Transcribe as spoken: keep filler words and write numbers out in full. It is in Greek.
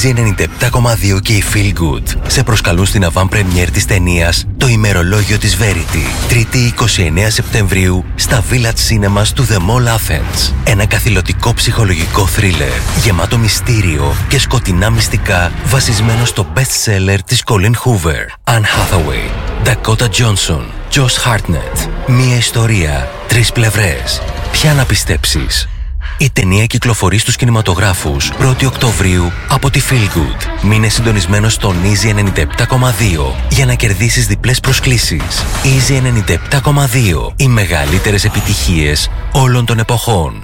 Easy ενενήντα επτά κόμμα δύο και η Feel Good σε προσκαλούν στην avant-première της ταινίας «Το ημερολόγιο της Verity», Τρίτη εικοστή ενάτη Σεπτεμβρίου στα Village Cinemas του The Mall Athens. Ένα καθηλωτικό ψυχολογικό θρίλερ γεμάτο μυστήριο και σκοτεινά μυστικά, βασισμένο στο best-seller της Colleen Hoover, Anne Hathaway, Dakota Johnson, Josh Hartnett. Μία ιστορία, τρεις πλευρές. Ποια να πιστέψεις? Η ταινία κυκλοφορεί στους κινηματογράφους πρώτη Οκτωβρίου από τη Feel Good. Μείνε συντονισμένος στον Easy ενενήντα επτά κόμμα δύο για να κερδίσεις διπλές προσκλήσεις. Easy ενενήντα επτά κόμμα δύο. Οι μεγαλύτερες επιτυχίες όλων των εποχών.